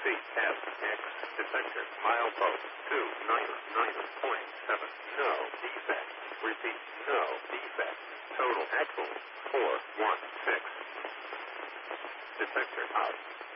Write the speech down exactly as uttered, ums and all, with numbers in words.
F, X, detector, milepost, two nine nine point seven, no defect. Repeat, no defect. Total excellent, four one six. Detector out.